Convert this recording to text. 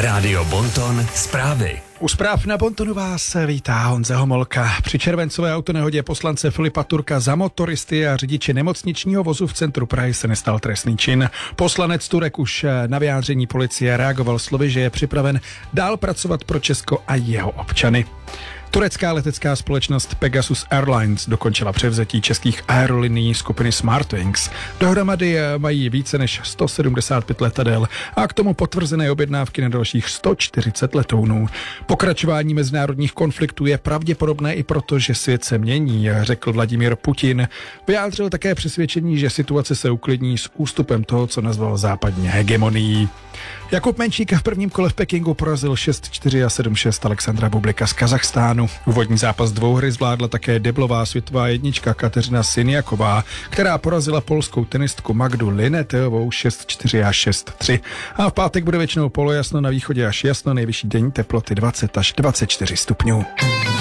Rádio Bonton zprávy. U zpráv na Bontonu vás vítá Honza Homolka. Při červencové autonehodě poslance Filipa Turka za motoristy a řidiče nemocničního vozu v centru Prahy se nestal trestný čin. Poslanec Turek už na vyjádření policie reagoval slovy, že je připraven dál pracovat pro Česko a jeho občany. Turecká letecká společnost Pegasus Airlines dokončila převzetí českých aerolinií skupiny Smartwings. Dohromady mají více než 175 letadel a k tomu potvrzené objednávky na dalších 140 letounů. Pokračování mezinárodních konfliktů je pravděpodobné i proto, že svět se mění, řekl Vladimír Putin. Vyjádřil také přesvědčení, že situace se uklidní s ústupem toho, co nazval západní hegemonií. Jakub Menšík v prvním kole v Pekingu porazil 6-4 a 7-6 Alexandra Bublika z Kazachstánu. Úvodní zápas dvouhry zvládla také deblová světová jednička Kateřina Siniaková, která porazila polskou tenistku Magdu Lineteovou 6-4 a 6-3. A v pátek bude většinou polojasno, na východě až jasno, nejvyšší denní teploty 20 až 24 stupňů.